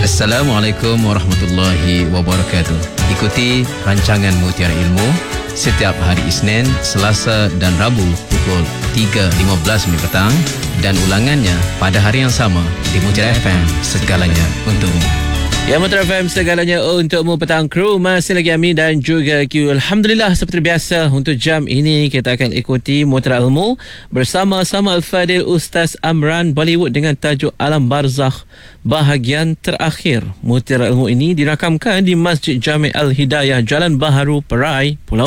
Assalamualaikum warahmatullahi wabarakatuh. Ikuti rancangan Mutiara Ilmu setiap hari Isnin, Selasa dan Rabu pukul 3.15 minit petang dan ulangannya pada hari yang sama di Mutiara FM, segalanya untukmu. Ya, Mutiara FM, segalanya untukmu. Petang kru, masih lagi Ami dan juga Q. Alhamdulillah, seperti biasa untuk jam ini kita akan ikuti Mutiara Ilmu bersama-sama Al-Fadil Ustaz Amran Bollywood dengan tajuk Alam Barzakh bahagian terakhir. Mutiara Ilmu ini dirakamkan di Masjid Jami' Al-Hidayah, Jalan Baharu, Perai, Pulau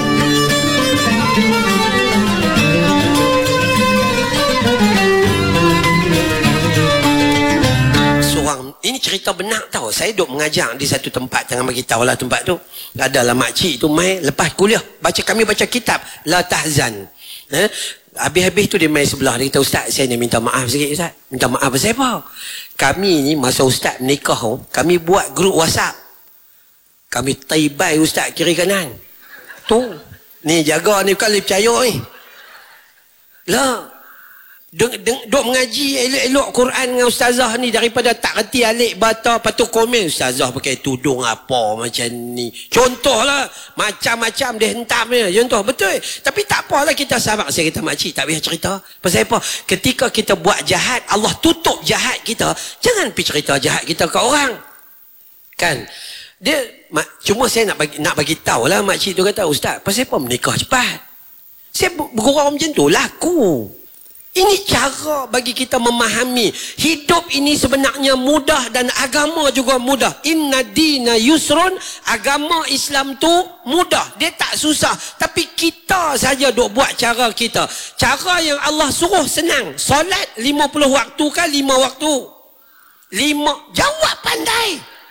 Ini cerita benar tau. Saya duduk mengajar di satu tempat, jangan bagi tahu lah tempat tu. Adalah makcik tu main lepas kuliah, kami baca kitab La Tahzan. Habis-habis tu dia main sebelah, dia kata, Ustaz, saya nak minta maaf sikit Ustaz. Minta maaf pasal apa? Kami ni masa Ustaz menikah, kami buat grup WhatsApp. Kami taibai Ustaz kiri kanan. Tu ni jaga ni, bukan boleh percaya ni. Lah, duk mengaji elok-elok Quran dengan ustazah ni, daripada tak reti alik bata, patut komen ustazah pakai tudung apa macam ni. Contohlah, macam-macam dia hentam dia. Contoh, betul. Tapi tak apalah, kita sabar. Saya kata, makcik tak payah cerita. Pasal apa? Ketika kita buat jahat, Allah tutup jahat kita. Jangan pergi cerita jahat kita ke orang. Kan? Dia, cuma saya nak bagi tahu lah, makcik tu kata, Ustaz, pasal apa menikah cepat? Saya bergurau macam tu, laku. Ini cara bagi kita memahami hidup ini sebenarnya mudah dan agama juga mudah. Inna dina yusrun, agama Islam tu mudah, dia tak susah. Tapi kita saja duk buat cara kita. Cara yang Allah suruh senang. Solat 50 waktu ke 5 waktu? 5. Jawab pandai.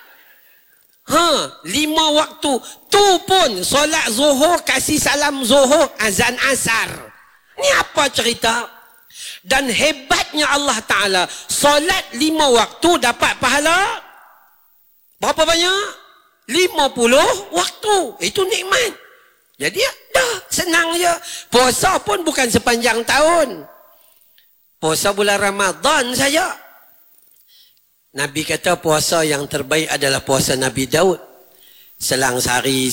5 waktu. Tu pun solat zuhur, kasih salam zuhur, azan asar. Ni apa cerita? Dan hebatnya Allah Ta'ala, solat 5 waktu dapat pahala berapa banyak? 50 waktu. Itu nikmat. Jadi dah, senang je. Puasa pun bukan sepanjang tahun. Puasa bulan Ramadan saja. Nabi kata puasa yang terbaik adalah puasa Nabi Daud. Selang sehari,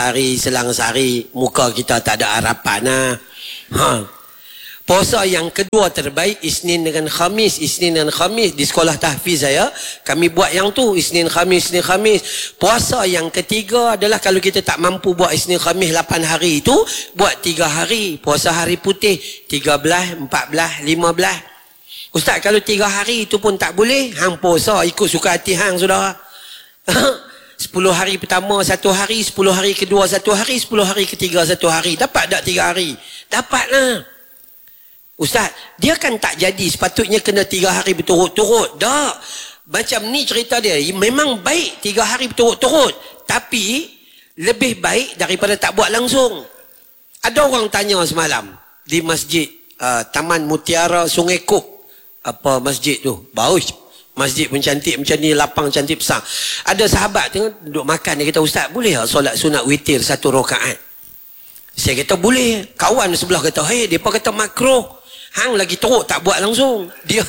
muka kita tak ada harapan. Puasa yang kedua terbaik Isnin dengan Khamis. Di sekolah tahfiz saya, kami buat yang tu, Isnin Khamis. Puasa yang ketiga adalah kalau kita tak mampu buat Isnin Khamis 8 hari itu, buat 3 hari. Puasa hari putih 13, 14, 15. Ustaz, kalau 3 hari itu pun tak boleh, hang puasa ikut suka hati hang, saudara. 10 hari pertama 1 hari, 10 hari kedua 1 hari, 10 hari ketiga 1 hari. Dapat tak 3 hari? Dapatlah. Ustaz, dia kan tak jadi, sepatutnya kena 3 hari berturut-turut. Tak. Macam ni cerita dia. Memang baik 3 hari berturut-turut. Tapi, lebih baik daripada tak buat langsung. Ada orang tanya semalam, di masjid Taman Mutiara Sungai Kok. Apa masjid tu? Bagus. Masjid pun cantik macam ni, lapang cantik besar. Ada sahabat tengok duduk makan, dia kata, Ustaz, boleh tak solat sunat witir 1 rakaat? Saya kata, boleh. Kawan sebelah kata, hei, mereka kata makruh. Hang lagi teruk tak buat langsung. Dia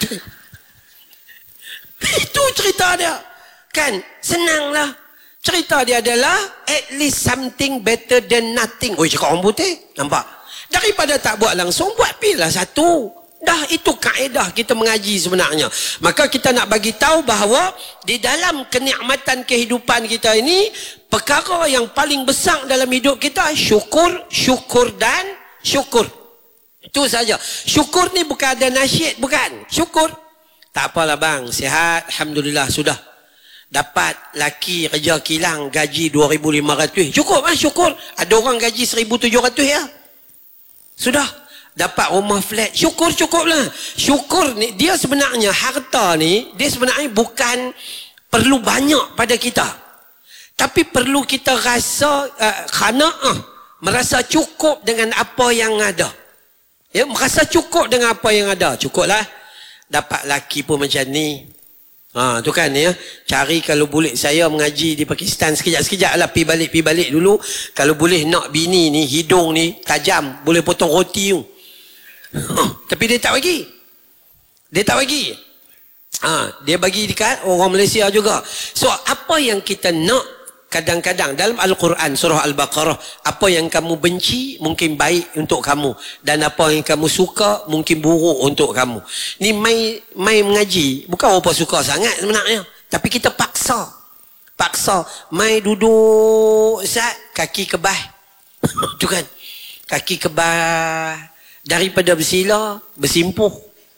itu cerita dia. Kan? Senanglah. Cerita dia adalah at least something better than nothing. Oi, cakap orang putih. Nampak? Daripada tak buat langsung, buat pilih satu. Dah, itu kaedah kita mengaji sebenarnya. Maka kita nak bagi tahu bahawa di dalam kenikmatan kehidupan kita ini, perkara yang paling besar dalam hidup kita, syukur dan syukur. Itu saja. Syukur ni bukan ada nasyid, bukan. Syukur. Tak apalah bang, sihat, alhamdulillah, sudah. Dapat laki kerja kilang, gaji 2,500. Cukup lah, syukur. Ada orang gaji 1,700 ya. Sudah. Dapat rumah flat, cukup lah. Syukur ni, dia sebenarnya, harta ni, dia sebenarnya bukan perlu banyak pada kita. Tapi perlu kita rasa, merasa cukup dengan apa yang ada. Ya, merasa cukup dengan apa yang ada. Cukuplah. Dapat laki pun macam ni. Tu kan ya. Cari kalau boleh, saya mengaji di Pakistan sekejap-sekejap lah. Pi balik dulu. Kalau boleh nak bini ni, hidung ni tajam, boleh potong roti tu. Tapi dia tak bagi. Dia bagi dekat orang Malaysia juga. So apa yang kita nak, kadang-kadang dalam Al-Quran surah Al-Baqarah, apa yang kamu benci mungkin baik untuk kamu, dan apa yang kamu suka mungkin buruk untuk kamu. Ni mai mengaji bukan apa suka sangat sebenarnya, tapi kita paksa mai duduk Ustaz, kaki kebas tu kan, kaki kebas, daripada bersila bersimpuh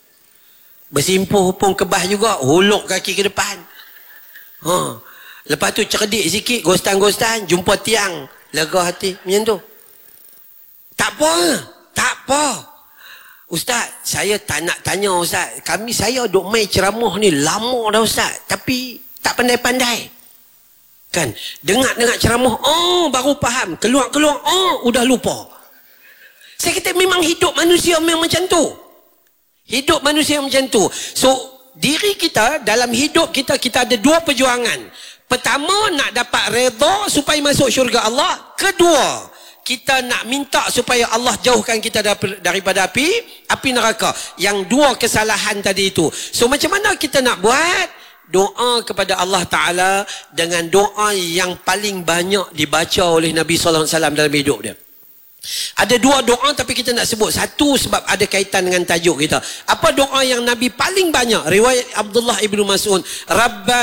pun kebas juga, huluk kaki ke depan. Lepas tu cerdik sikit, gostan-gostan, jumpa tiang, lega hati, macam tu. Tak apa. Ustaz, saya tak nak tanya Ustaz. Saya duk main ceramah ni lama dah Ustaz, tapi tak pandai-pandai. Kan? Dengar ceramah, baru faham. Keluar, udah lupa. Saya kata memang hidup manusia memang macam tu. Hidup manusia macam tu. So, diri kita, dalam hidup kita ada dua perjuangan. Pertama, nak dapat redha supaya masuk syurga Allah. Kedua, kita nak minta supaya Allah jauhkan kita daripada api neraka. Yang dua kesalahan tadi itu. So macam mana kita nak buat? Doa kepada Allah Ta'ala dengan doa yang paling banyak dibaca oleh Nabi SAW dalam hidup dia. Ada dua doa tapi kita nak sebut satu sebab ada kaitan dengan tajuk kita. Apa doa yang Nabi paling banyak? Riwayat Abdullah ibnu Mas'ud,